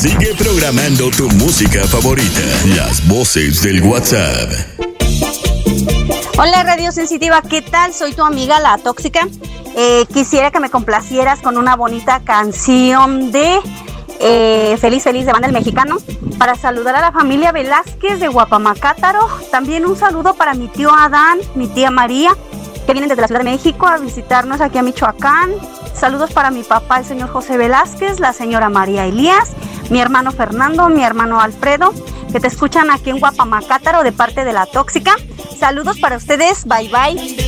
Sigue programando tu música favorita. Las voces del WhatsApp. Hola Radio Sensitiva, ¿qué tal? Soy tu amiga La Tóxica. Quisiera que me complacieras con una bonita canción de Feliz Feliz de Banda El Mexicano, para saludar a la familia Velázquez de Guapamacátaro. También un saludo para mi tío Adán, mi tía María, que vienen desde la Ciudad de México a visitarnos aquí a Michoacán. Saludos para mi papá, el señor José Velázquez, la señora María Elías, mi hermano Fernando, mi hermano Alfredo, que te escuchan aquí en Guapamacátaro de parte de La Tóxica. Saludos para ustedes, bye bye.